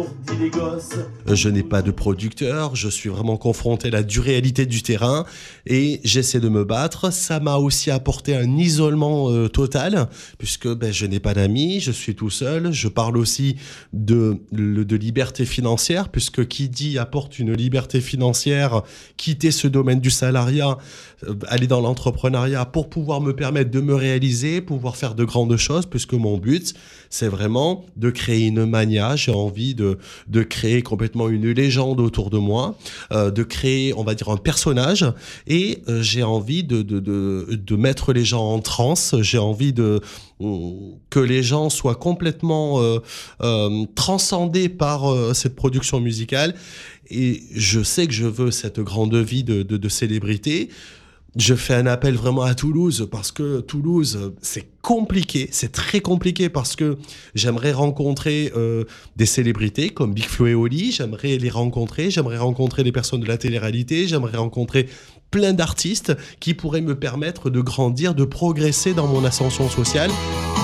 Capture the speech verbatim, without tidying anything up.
Je n'ai pas de producteur, je suis vraiment confronté à la dure réalité du terrain et j'essaie de me battre. Ça m'a aussi apporté un isolement euh, total puisque ben, je n'ai pas d'amis, je suis tout seul. Je parle aussi de, de liberté financière puisque qui dit apporte une liberté financière, quitter ce domaine du salariat, euh, aller dans l'entrepreneuriat pour pouvoir me permettre de me réaliser, pouvoir faire de grandes choses puisque mon but, c'est vraiment de créer une mania. J'ai envie de, de créer complètement une légende autour de moi, euh, de créer, on va dire, un personnage et euh, j'ai envie de, de, de, de mettre les gens en transe. J'ai envie de, que les gens soient complètement euh, euh, transcendés par euh, cette production musicale et je sais que je veux cette grande vie de, de, de célébrité. Je fais un appel vraiment à Toulouse parce que Toulouse, c'est compliqué, c'est très compliqué parce que j'aimerais rencontrer euh, des célébrités comme Big Flo et Oli, j'aimerais les rencontrer, j'aimerais rencontrer des personnes de la télé-réalité, j'aimerais rencontrer plein d'artistes qui pourraient me permettre de grandir, de progresser dans mon ascension sociale.